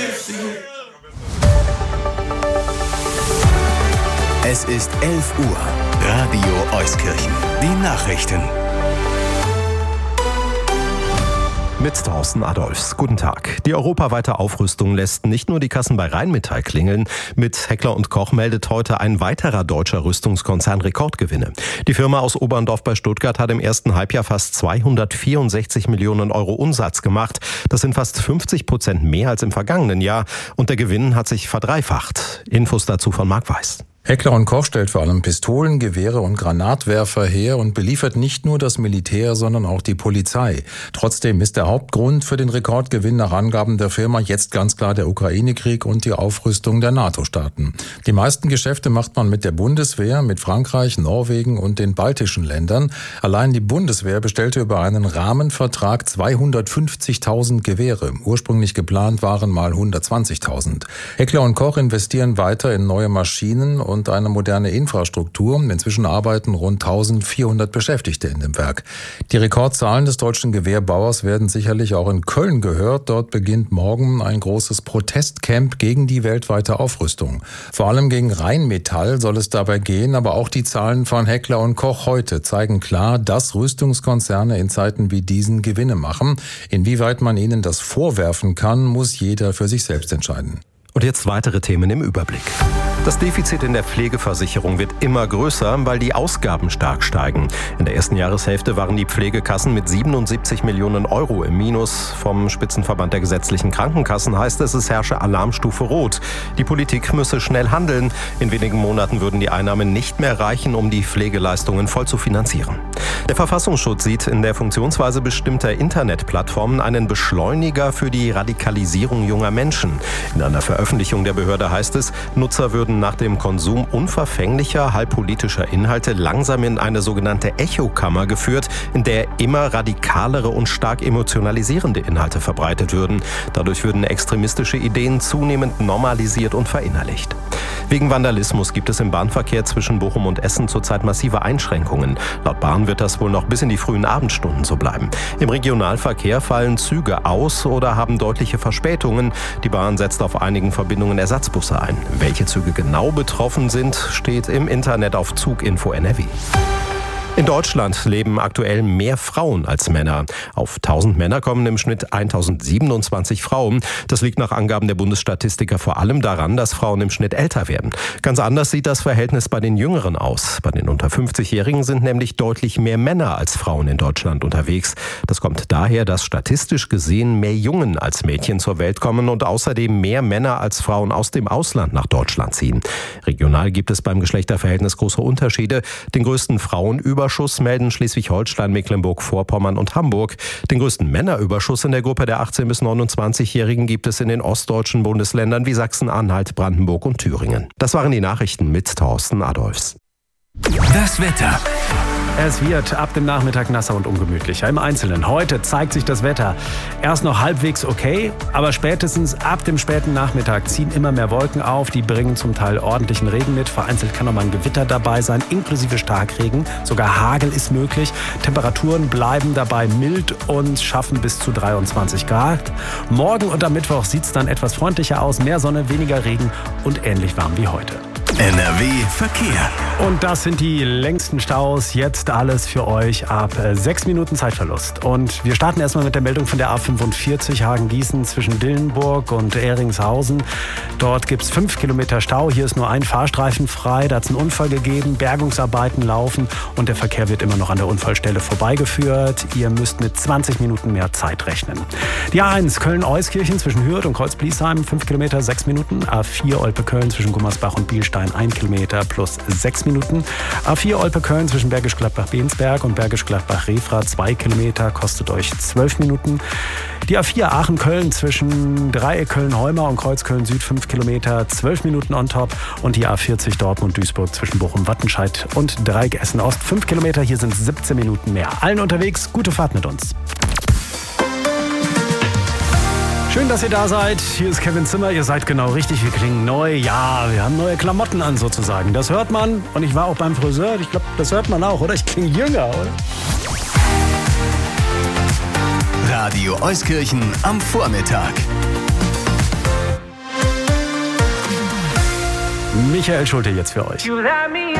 Es ist 11 Uhr. Radio Euskirchen. Die Nachrichten. Mit Thorsten Adolfs. Guten Tag. Die europaweite Aufrüstung lässt nicht nur die Kassen bei Rheinmetall klingeln. Mit Heckler & Koch meldet heute ein weiterer deutscher Rüstungskonzern Rekordgewinne. Die Firma aus Oberndorf bei Stuttgart hat im ersten Halbjahr fast 264 Millionen Euro Umsatz gemacht. Das sind fast 50% mehr als im vergangenen Jahr. Und der Gewinn hat sich verdreifacht. Infos dazu von Marc Weiß. Heckler & Koch stellt vor allem Pistolen, Gewehre und Granatwerfer her und beliefert nicht nur das Militär, sondern auch die Polizei. Trotzdem ist der Hauptgrund für den Rekordgewinn nach Angaben der Firma jetzt ganz klar der Ukraine-Krieg und die Aufrüstung der NATO-Staaten. Die meisten Geschäfte macht man mit der Bundeswehr, mit Frankreich, Norwegen und den baltischen Ländern. Allein die Bundeswehr bestellte über einen Rahmenvertrag 250.000 Gewehre. Ursprünglich geplant waren mal 120.000. Heckler & Koch investieren weiter in neue Maschinen und eine moderne Infrastruktur. Inzwischen arbeiten rund 1400 Beschäftigte in dem Werk. Die Rekordzahlen des deutschen Gewehrbauers werden sicherlich auch in Köln gehört. Dort beginnt morgen ein großes Protestcamp gegen die weltweite Aufrüstung. Vor allem gegen Rheinmetall soll es dabei gehen, aber auch die Zahlen von Heckler & Koch heute zeigen klar, dass Rüstungskonzerne in Zeiten wie diesen Gewinne machen. Inwieweit man ihnen das vorwerfen kann, muss jeder für sich selbst entscheiden. Und jetzt weitere Themen im Überblick. Das Defizit in der Pflegeversicherung wird immer größer, weil die Ausgaben stark steigen. In der ersten Jahreshälfte waren die Pflegekassen mit 77 Millionen Euro im Minus. Vom Spitzenverband der gesetzlichen Krankenkassen heißt es herrsche Alarmstufe Rot. Die Politik müsse schnell handeln. In wenigen Monaten würden die Einnahmen nicht mehr reichen, um die Pflegeleistungen voll zu finanzieren. Der Verfassungsschutz sieht in der Funktionsweise bestimmter Internetplattformen einen Beschleuniger für die Radikalisierung junger Menschen. In einer Veröffentlichung der Behörde heißt es, Nutzer würden nach dem Konsum unverfänglicher, halbpolitischer Inhalte langsam in eine sogenannte Echokammer geführt, in der immer radikalere und stark emotionalisierende Inhalte verbreitet würden. Dadurch würden extremistische Ideen zunehmend normalisiert und verinnerlicht. Wegen Vandalismus gibt es im Bahnverkehr zwischen Bochum und Essen zurzeit massive Einschränkungen. Laut Bahn wird das wohl noch bis in die frühen Abendstunden so bleiben. Im Regionalverkehr fallen Züge aus oder haben deutliche Verspätungen. Die Bahn setzt auf einigen Verbindungen Ersatzbusse ein. Welche Züge genau betroffen sind, steht im Internet auf Zuginfo NRW. In Deutschland leben aktuell mehr Frauen als Männer. Auf 1000 Männer kommen im Schnitt 1027 Frauen. Das liegt nach Angaben der Bundesstatistiker vor allem daran, dass Frauen im Schnitt älter werden. Ganz anders sieht das Verhältnis bei den Jüngeren aus. Bei den unter 50-Jährigen sind nämlich deutlich mehr Männer als Frauen in Deutschland unterwegs. Das kommt daher, dass statistisch gesehen mehr Jungen als Mädchen zur Welt kommen und außerdem mehr Männer als Frauen aus dem Ausland nach Deutschland ziehen. Regional gibt es beim Geschlechterverhältnis große Unterschiede. Den größten Frauenüberschuss melden Schleswig-Holstein, Mecklenburg-Vorpommern und Hamburg. Den größten Männerüberschuss in der Gruppe der 18- bis 29-Jährigen gibt es in den ostdeutschen Bundesländern wie Sachsen-Anhalt, Brandenburg und Thüringen. Das waren die Nachrichten mit Thorsten Adolfs. Das Wetter. Es wird ab dem Nachmittag nasser und ungemütlicher. Im Einzelnen. Heute zeigt sich das Wetter erst noch halbwegs okay, aber spätestens ab dem späten Nachmittag ziehen immer mehr Wolken auf. Die bringen zum Teil ordentlichen Regen mit. Vereinzelt kann noch mal ein Gewitter dabei sein, inklusive Starkregen. Sogar Hagel ist möglich. Temperaturen bleiben dabei mild und schaffen bis zu 23 Grad. Morgen und am Mittwoch sieht es dann etwas freundlicher aus. Mehr Sonne, weniger Regen und ähnlich warm wie heute. NRW Verkehr. Und das sind die längsten Staus. Jetzt alles für euch ab 6 Minuten Zeitverlust. Und wir starten erstmal mit der Meldung von der A45 Hagen-Gießen zwischen Dillenburg und Ehringshausen. Dort gibt es 5 Kilometer Stau. Hier ist nur ein Fahrstreifen frei. Da hat es einen Unfall gegeben. Bergungsarbeiten laufen und der Verkehr wird immer noch an der Unfallstelle vorbeigeführt. Ihr müsst mit 20 Minuten mehr Zeit rechnen. Die A1 Köln-Euskirchen zwischen Hürth und Kreuz-Bliesheim 5 Kilometer 6 Minuten. A4 Olpe-Köln zwischen Gummersbach und Bielstein 1 Kilometer plus 6 Minuten. A4 Olpe-Köln zwischen Bergisch Gladbach-Bensberg und Bergisch Gladbach-Refra 2 Kilometer, kostet euch 12 Minuten. Die A4 Aachen-Köln zwischen Dreieck Köln-Heumar und Kreuz Köln-Süd 5 Kilometer, 12 Minuten on top. Und die A40 Dortmund-Duisburg zwischen Bochum-Wattenscheid und Dreieck Essen-Ost 5 Kilometer, hier sind 17 Minuten mehr. Allen unterwegs, gute Fahrt mit uns. Schön, dass ihr da seid. Hier ist Kevin Zimmer. Ihr seid genau richtig. Wir klingen neu. Ja, wir haben neue Klamotten an sozusagen. Das hört man. Und ich war auch beim Friseur. Ich glaube, das hört man auch, oder? Ich klinge jünger, oder? Radio Euskirchen am Vormittag. Michael Schulte jetzt für euch.